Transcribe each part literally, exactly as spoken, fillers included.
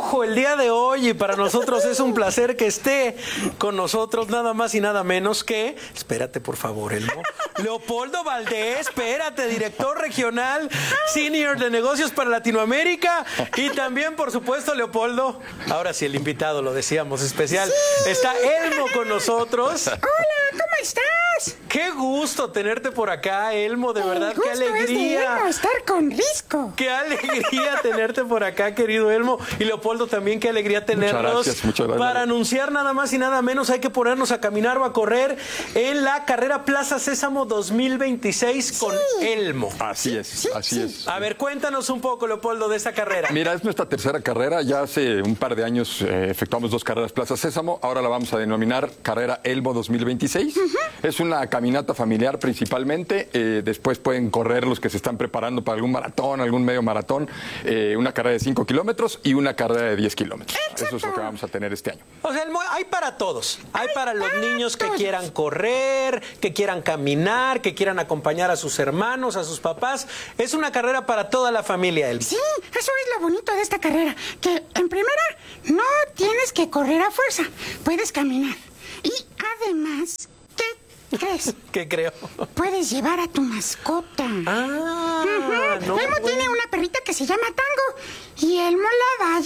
lujo el día de hoy y para nosotros es un placer que esté con nosotros nada más y nada menos que, espérate por favor, Elmo, Leopoldo Valdés, espérate, director regional senior de negocios para Latinoamérica y también, por supuesto, Leopoldo, ahora sí el invitado, lo decíamos, especial, sí. Está Elmo con nosotros. Hola, ¿cómo estás? Qué gusto tenerte por acá, Elmo, de el verdad, gusto qué alegría. Es de Elmo estar con Risco. Qué alegría tenerte por acá, querido Elmo. Y Leopoldo también, qué alegría tenerlos. Muchas gracias, muchas gracias. Para anunciar nada más y nada menos, hay que ponernos a caminar o a correr en la carrera Plaza Sésamo dos mil veintiséis con sí. Elmo. Así es, sí, así sí. es. A ver, cuéntanos un poco, Leopoldo, de esta carrera. Mira, es nuestra tercera carrera. Ya hace un par de años eh, efectuamos dos carreras Plaza Sésamo. Ahora la vamos a denominar Carrera Elmo dos mil veintiséis. Uh-huh. Es una caminata familiar principalmente. Eh, después pueden correr los que se están preparando para algún maratón, algún medio maratón. Eh, una carrera de cinco kilómetros y una carrera de diez kilómetros. Exacto. Eso es lo que vamos a tener este año. O sea, Elmo, hay para todos. Hay, hay para los para niños que todos. quieran correr, que quieran caminar, que quieran acompañar a sus hermanos, a sus papás. Es una carrera para toda la familia, Elmo. Sí, eso es lo bonito de esta carrera. Que en primera, no tienes que correr a fuerza. Puedes caminar. Y además, ¿qué crees? ¿Qué creo? Puedes llevar a tu mascota. Ah, uh-huh. no, Elmo bueno. tiene una perrita que se llama Tango y Elmo la va a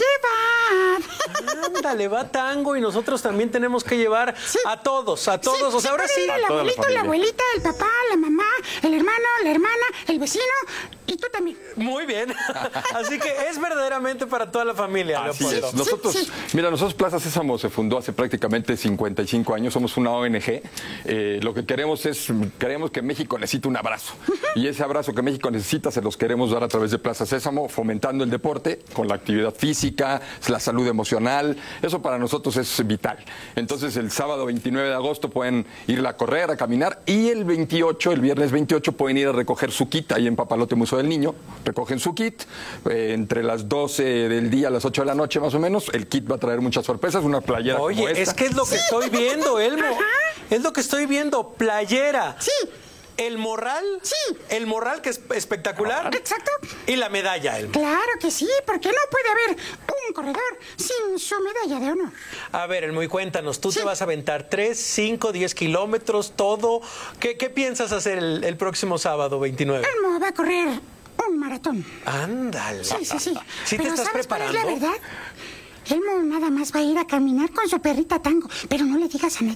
llevar. Ándale, va Tango y nosotros también tenemos que llevar sí. a todos, a todos. Sí, o sea, ahora sí. El abuelito, la, la abuelita, el papá, la mamá, el hermano, la hermana, el vecino y tú también. Muy bien. Así que es verdaderamente para toda la familia, Así Leopoldo. es. Nosotros, sí, sí. Mira, nosotros Plaza Sésamo se fundó hace prácticamente cincuenta y cinco años. Somos una O N G. Eh, lo que queremos es, queremos que México necesite un abrazo. Y ese abrazo que México necesita se los queremos dar a través de Plaza Sésamo, fomentando el deporte con la actividad física, la salud emocional. Eso para nosotros es vital. Entonces, el sábado veintinueve de agosto pueden ir a correr, a caminar. Y el veintiocho, el viernes veintiocho, pueden ir a recoger su kit ahí en Papalote Museo del Niño. Recogen su kit eh, entre las doce del día a las ocho de la noche más o menos. El kit va a traer muchas sorpresas, una playera Oye, como esta. es que es lo que sí. estoy viendo, Elmo. Ajá. Es lo que estoy viendo, playera. Sí. El morral. Sí. El morral que es espectacular. Exacto. Y la medalla, Elmo. Claro que sí, porque no puede haber un corredor sin su medalla de honor. A ver, Elmo, y cuéntanos, tú sí. te vas a aventar tres, cinco, diez kilómetros, todo. ¿Qué, qué piensas hacer el, el próximo sábado veintinueve? Elmo va a correr un maratón. Ándale. Sí, sí, sí. ¿Sí Pero te estás ¿sabes preparando? cuál es la verdad? Elmo nada más va a ir a caminar con su perrita Tango, pero no le digas a nadie.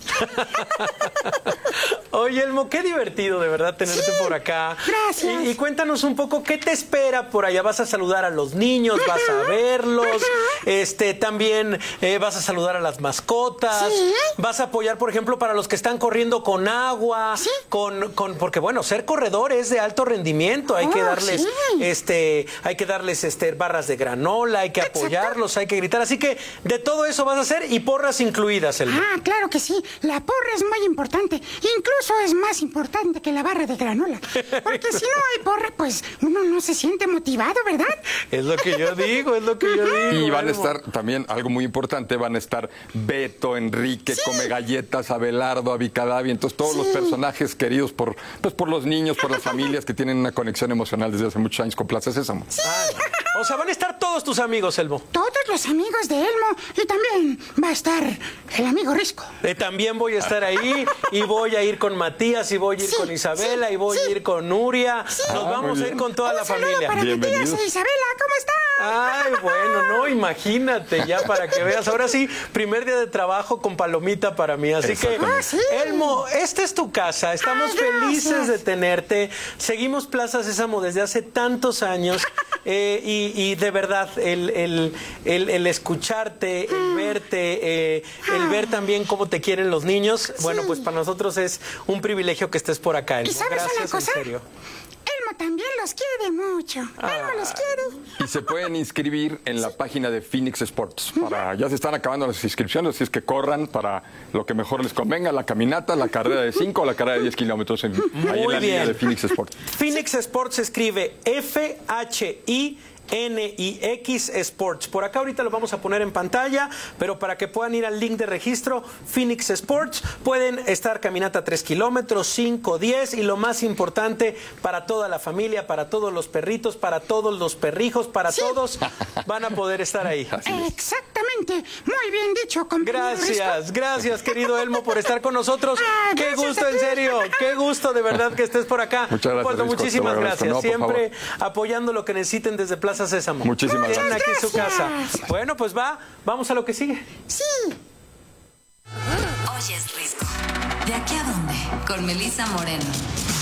Oye, Elmo, qué divertido de verdad tenerte sí, por acá. Gracias. Y, y cuéntanos un poco qué te espera por allá. ¿Vas a saludar a los niños? ¿Vas a verlos? Ajá. Este, también eh, vas a saludar a las mascotas. Sí. Vas a apoyar, por ejemplo, para los que están corriendo con agua. Sí. Con, con, porque bueno, ser corredor es de alto rendimiento. Hay Oh, que darles, sí. este, hay que darles este, barras de granola, hay que Exacto. apoyarlos, hay que gritar. Así que de todo eso vas a hacer y porras incluidas, Elmo. Ah, claro que sí. La porra es muy importante. Incluso es más importante que la barra de granola. Porque si no hay porra, pues uno no se siente motivado, ¿verdad? Es lo que yo digo, es lo que yo digo. Y van a Elmo. estar también, algo muy importante, van a estar Beto, Enrique, Sí. Come Galletas, Abelardo, Abicadavi, entonces todos Sí. los personajes queridos por, pues, por los niños, por las familias que tienen una conexión emocional desde hace muchos años con Plaza Sésamo. Ah, o sea, van a estar todos tus amigos, Elmo. Todos los amigos de Elmo. Y también va a estar el amigo Risco. Eh, también voy a estar ahí y voy a ir con Matías y voy a ir Sí, con Isabela sí, y voy sí. a ir con Nuria. Nos Ah, vamos muy a ir bien. con toda Un la saludo familia. para Matías Bienvenidos. e Isabela. ¿Cómo están? Ay, bueno, no, imagínate ya para que veas. Ahora sí, primer día de trabajo con palomita para mí. Así que, Ah, sí. Elmo, esta es tu casa. Estamos Ay, gracias. felices de tenerte. Seguimos Plaza Sésamo desde hace tantos años. Eh, y, y de verdad, el, el, el, el escucharte, el verte, eh, el ver también cómo te quieren los niños, bueno, pues para nosotros es un privilegio que estés por acá, Elmo. ¿Y sabes Gracias, una cosa? en serio. Elmo también los quiere mucho. Elmo los quiere. Y se pueden inscribir en la página de Phoenix Sports. Para, ya se están acabando las inscripciones, así es que corran para lo que mejor les convenga, la caminata, la carrera de cinco o la carrera de diez kilómetros en, ahí en la bien. línea de Phoenix Sports. Phoenix Sports se escribe F H I N I X Sports. Por acá ahorita lo vamos a poner en pantalla, pero para que puedan ir al link de registro, Phoenix Sports, pueden estar caminata tres kilómetros, cinco, diez, y lo más importante, para toda la familia, para todos los perritos, para todos los perrijos, para sí. todos, van a poder estar ahí. Exactamente, muy bien dicho, compañero. Gracias, Risco. gracias, querido Elmo, por estar con nosotros. Ah, qué gusto, en serio, qué gusto de verdad que estés por acá. Muchas gracias, Leopoldo, Risco, muchísimas gracias. No, Siempre apoyando lo que necesiten desde Plaza Sésamo. Muchísimas Tienen gracias. aquí su casa. Bueno, pues va, vamos a lo que sigue. Sí. Oyes, Risco. ¿De aquí a dónde? Con Melissa Moreno.